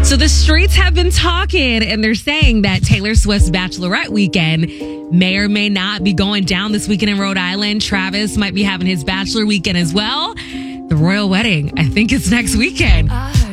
So the streets have been talking, and they're saying that Taylor Swift's Bachelorette weekend may or may not be going down this weekend in Rhode Island. Travis might be having his Bachelor weekend as well. The royal wedding, I think it's next weekend.